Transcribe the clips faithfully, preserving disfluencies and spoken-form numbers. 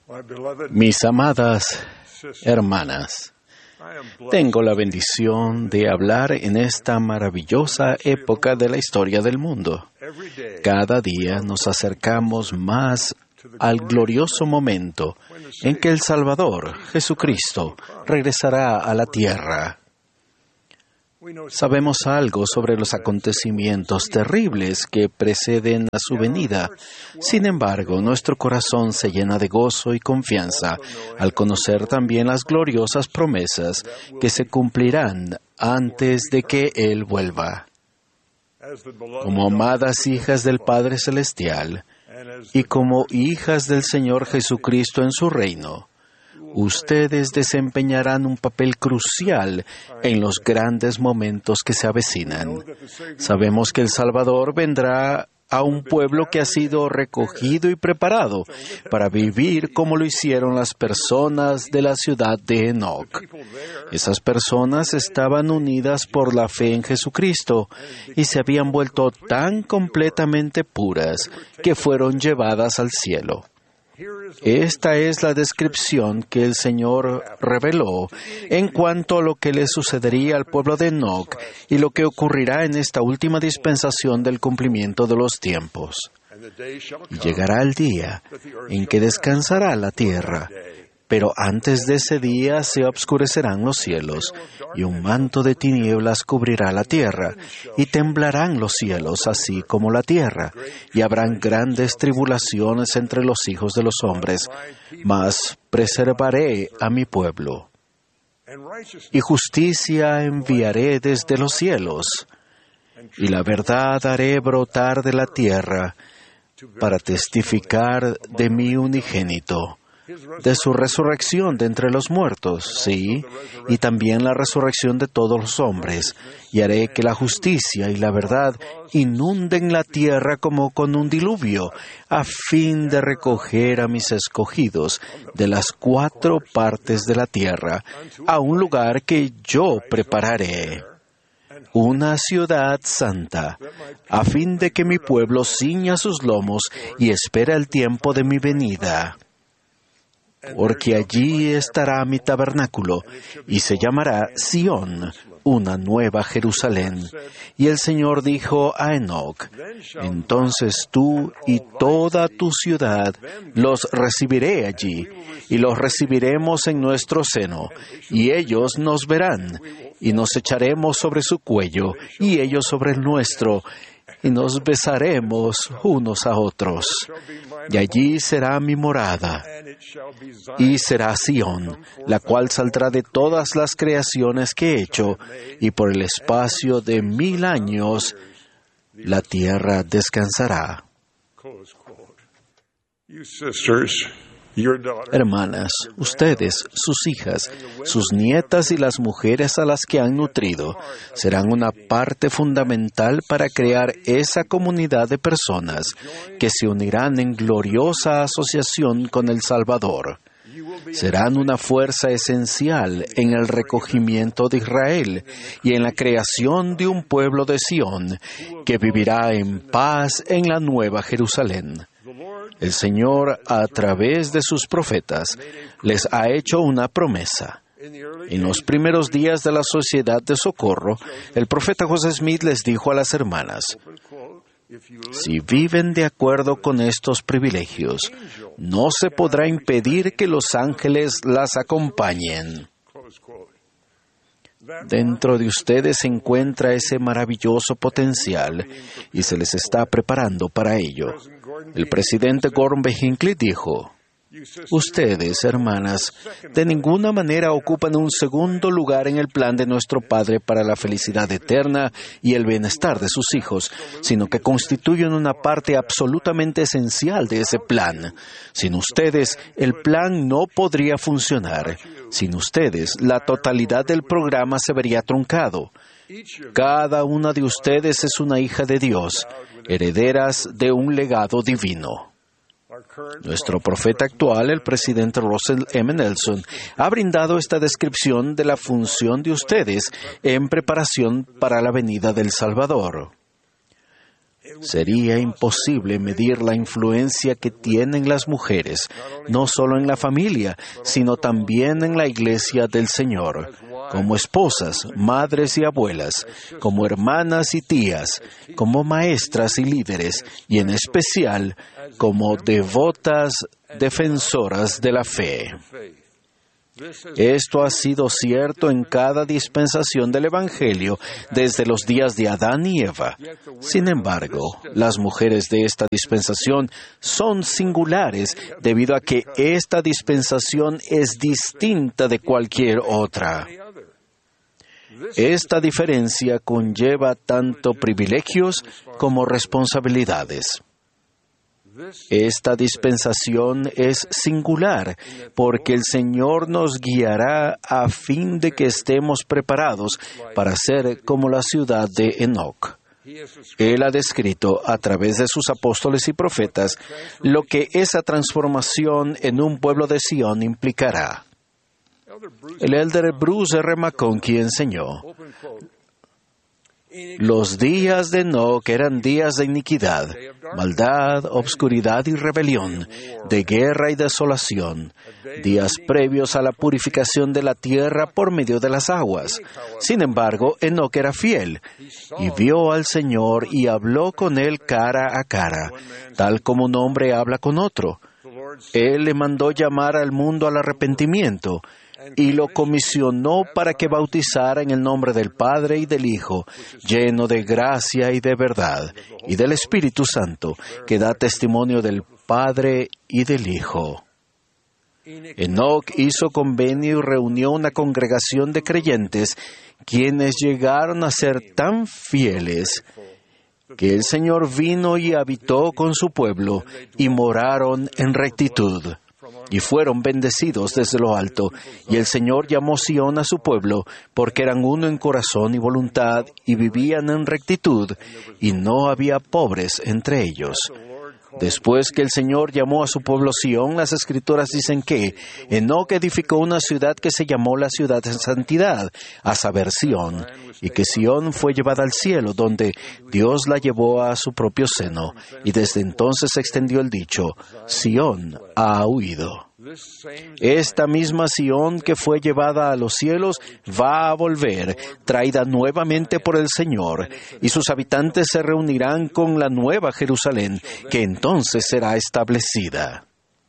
Mis amadas hermanas, tengo la bendición de hablar en esta maravillosa época de la historia del mundo. Cada día nos acercamos más al glorioso momento en que el Salvador, Jesucristo, regresará a la tierra. Sabemos algo sobre los acontecimientos terribles que preceden a su venida. Sin embargo, nuestro corazón se llena de gozo y confianza al conocer también las gloriosas promesas que se cumplirán antes de que Él vuelva. Como amadas hijas del Padre Celestial y como hijas del Señor Jesucristo en su reino, ustedes desempeñarán un papel crucial en los grandes momentos que se avecinan. Sabemos que el Salvador vendrá a un pueblo que ha sido recogido y preparado para vivir como lo hicieron las personas de la ciudad de Enoc. Esas personas estaban unidas por la fe en Jesucristo y se habían vuelto tan completamente puras que fueron llevadas al cielo. Esta es la descripción que el Señor reveló en cuanto a lo que le sucedería al pueblo de Enoc y lo que ocurrirá en esta última dispensación del cumplimiento de los tiempos. Y llegará el día en que descansará la tierra, pero antes de ese día se obscurecerán los cielos, y un manto de tinieblas cubrirá la tierra, y temblarán los cielos así como la tierra, y habrán grandes tribulaciones entre los hijos de los hombres, mas preservaré a mi pueblo. Y justicia enviaré desde los cielos, y la verdad haré brotar de la tierra, para testificar de mi unigénito, de su resurrección de entre los muertos, sí, y también la resurrección de todos los hombres, y haré que la justicia y la verdad inunden la tierra como con un diluvio, a fin de recoger a mis escogidos de las cuatro partes de la tierra, a un lugar que yo prepararé, una ciudad santa, a fin de que mi pueblo ciña sus lomos y espere el tiempo de mi venida. Porque allí estará mi tabernáculo, y se llamará Sión, una nueva Jerusalén. Y el Señor dijo a Enoc: entonces tú y toda tu ciudad los recibiré allí, y los recibiremos en nuestro seno, y ellos nos verán, y nos echaremos sobre su cuello, y ellos sobre el nuestro, y nos besaremos unos a otros. Y allí será mi morada, y será Sión, la cual saldrá de todas las creaciones que he hecho, y por el espacio de mil años la tierra descansará. Hermanas, ustedes, sus hijas, sus nietas y las mujeres a las que han nutrido, serán una parte fundamental para crear esa comunidad de personas que se unirán en gloriosa asociación con el Salvador. Serán una fuerza esencial en el recogimiento de Israel y en la creación de un pueblo de Sión que vivirá en paz en la nueva Jerusalén. El Señor, a través de sus profetas, les ha hecho una promesa. En los primeros días de la Sociedad de Socorro, el profeta José Smith les dijo a las hermanas: si viven de acuerdo con estos privilegios, no se podrá impedir que los ángeles las acompañen. Dentro de ustedes se encuentra ese maravilloso potencial y se les está preparando para ello. El presidente Gordon B. Hinckley dijo: ustedes, hermanas, de ninguna manera ocupan un segundo lugar en el plan de nuestro Padre para la felicidad eterna y el bienestar de sus hijos, sino que constituyen una parte absolutamente esencial de ese plan. Sin ustedes, el plan no podría funcionar. Sin ustedes, la totalidad del programa se vería truncado. Cada una de ustedes es una hija de Dios, herederas de un legado divino. Nuestro profeta actual, el presidente Russell M. Nelson, ha brindado esta descripción de la función de ustedes en preparación para la venida del Salvador. Sería imposible medir la influencia que tienen las mujeres, no solo en la familia, sino también en la iglesia del Señor, como esposas, madres y abuelas, como hermanas y tías, como maestras y líderes, y en especial como devotas defensoras de la fe. Esto ha sido cierto en cada dispensación del Evangelio desde los días de Adán y Eva. Sin embargo, las mujeres de esta dispensación son singulares debido a que esta dispensación es distinta de cualquier otra. Esta diferencia conlleva tanto privilegios como responsabilidades. Esta dispensación es singular porque el Señor nos guiará a fin de que estemos preparados para ser como la ciudad de Enoc. Él ha descrito a través de sus apóstoles y profetas lo que esa transformación en un pueblo de Sion implicará. El elder Bruce R. McConkie enseñó: los días de Enoc eran días de iniquidad, maldad, obscuridad y rebelión, de guerra y desolación, días previos a la purificación de la tierra por medio de las aguas. Sin embargo, Enoc era fiel, y vio al Señor y habló con él cara a cara, tal como un hombre habla con otro. Él le mandó llamar al mundo al arrepentimiento, y lo comisionó para que bautizara en el nombre del Padre y del Hijo, lleno de gracia y de verdad, y del Espíritu Santo, que da testimonio del Padre y del Hijo. Enoc hizo convenio y reunió una congregación de creyentes, quienes llegaron a ser tan fieles que el Señor vino y habitó con su pueblo, y moraron en rectitud. Y fueron bendecidos desde lo alto, y el Señor llamó Sión a su pueblo, porque eran uno en corazón y voluntad, y vivían en rectitud, y no había pobres entre ellos. Después que el Señor llamó a su pueblo Sión, las Escrituras dicen que Enoc edificó una ciudad que se llamó la ciudad de santidad, a saber Sión, y que Sión fue llevada al cielo, donde Dios la llevó a su propio seno, y desde entonces se extendió el dicho: Sión ha huido. Esta misma Sión que fue llevada a los cielos va a volver, traída nuevamente por el Señor, y sus habitantes se reunirán con la nueva Jerusalén, que entonces será establecida.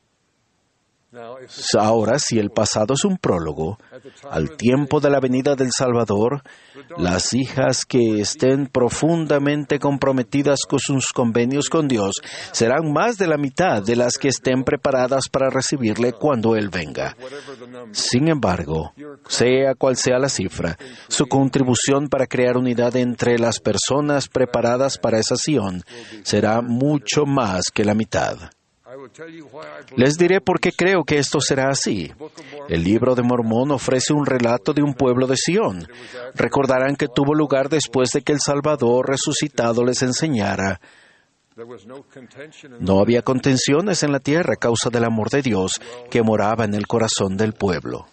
Ahora, si el pasado es un prólogo, al tiempo de la venida del Salvador, las hijas que estén profundamente comprometidas con sus convenios con Dios serán más de la mitad de las que estén preparadas para recibirle cuando Él venga. Sin embargo, sea cual sea la cifra, su contribución para crear unidad entre las personas preparadas para esa Sión será mucho más que la mitad. Les diré por qué creo que esto será así. El libro de Mormón ofrece un relato de un pueblo de Sión. Recordarán que tuvo lugar después de que el Salvador resucitado les enseñara. No había contenciones en la tierra a causa del amor de Dios que moraba en el corazón del pueblo.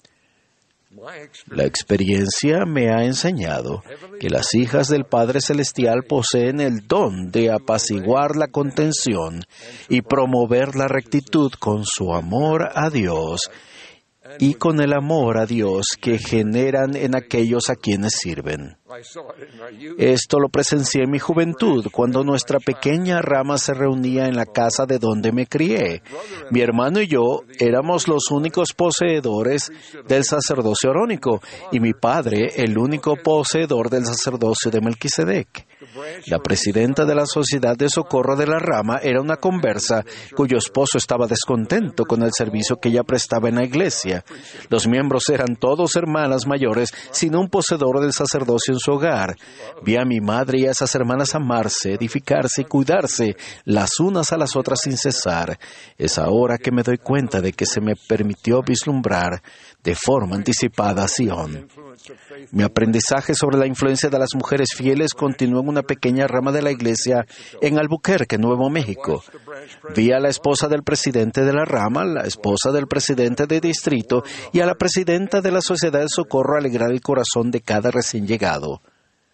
La experiencia me ha enseñado que las hijas del Padre Celestial poseen el don de apaciguar la contención y promover la rectitud con su amor a Dios y con el amor a Dios que generan en aquellos a quienes sirven. Esto lo presencié en mi juventud, cuando nuestra pequeña rama se reunía en la casa de donde me crié. Mi hermano y yo éramos los únicos poseedores del sacerdocio arónico, y mi padre el único poseedor del sacerdocio de Melquisedec. La presidenta de la Sociedad de Socorro de la Rama era una conversa cuyo esposo estaba descontento con el servicio que ella prestaba en la iglesia. Los miembros eran todos hermanas mayores sin un poseedor del sacerdocio en su hogar. Vi a mi madre y a esas hermanas amarse, edificarse y cuidarse las unas a las otras sin cesar. Es ahora que me doy cuenta de que se me permitió vislumbrar de forma anticipada a Sion. Mi aprendizaje sobre la influencia de las mujeres fieles continuó en una pequeña rama de la iglesia en Albuquerque, Nuevo México. Vi a la esposa del presidente de la rama, la esposa del presidente de distrito y a la presidenta de la Sociedad de Socorro alegrar el corazón de cada recién llegado.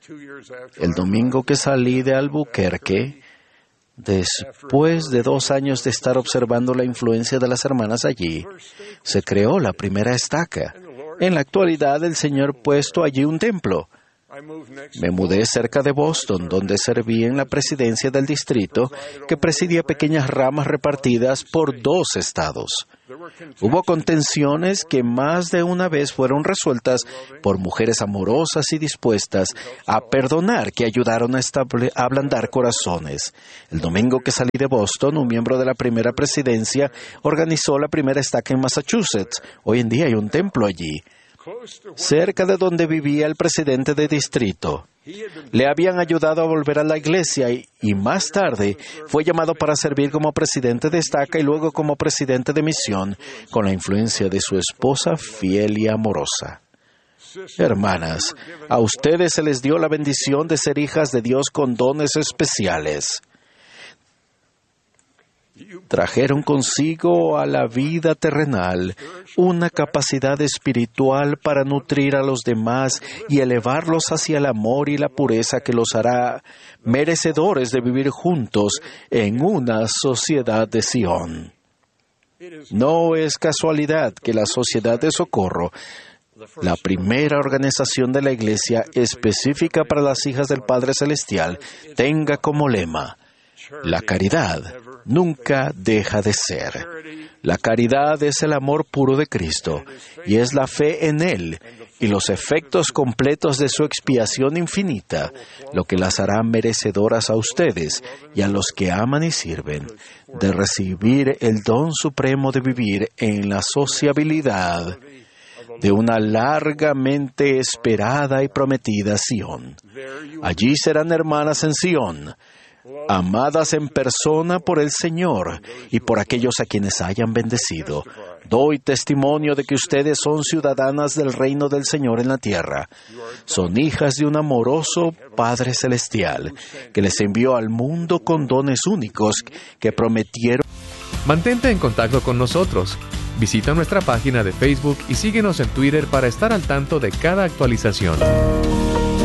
El domingo que salí de Albuquerque, después de dos años de estar observando la influencia de las hermanas allí, se creó la primera estaca. En la actualidad, el Señor ha puesto allí un templo. Me mudé cerca de Boston, donde serví en la presidencia del distrito, que presidía pequeñas ramas repartidas por dos estados. Hubo contenciones que más de una vez fueron resueltas por mujeres amorosas y dispuestas a perdonar, que ayudaron a, estable, a ablandar corazones. El domingo que salí de Boston, un miembro de la primera presidencia organizó la primera estaca en Massachusetts. Hoy en día hay un templo allí, cerca de donde vivía el presidente de distrito. Le habían ayudado a volver a la iglesia y, y más tarde fue llamado para servir como presidente de estaca y luego como presidente de misión, con la influencia de su esposa fiel y amorosa. Hermanas, a ustedes se les dio la bendición de ser hijas de Dios con dones especiales. Trajeron consigo a la vida terrenal una capacidad espiritual para nutrir a los demás y elevarlos hacia el amor y la pureza que los hará merecedores de vivir juntos en una sociedad de Sion. No es casualidad que la Sociedad de Socorro, la primera organización de la Iglesia específica para las hijas del Padre Celestial, tenga como lema: la caridad nunca deja de ser. La caridad es el amor puro de Cristo y es la fe en Él y los efectos completos de su expiación infinita, lo que las hará merecedoras a ustedes y a los que aman y sirven de recibir el don supremo de vivir en la sociabilidad de una largamente esperada y prometida Sion. Allí serán hermanas en Sion, amadas en persona por el Señor y por aquellos a quienes hayan bendecido. Doy testimonio de que ustedes son ciudadanas del reino del Señor en la tierra. Son hijas de un amoroso Padre Celestial que les envió al mundo con dones únicos que prometieron. Mantente en contacto con nosotros. Visita nuestra página de Facebook y síguenos en Twitter para estar al tanto de cada actualización.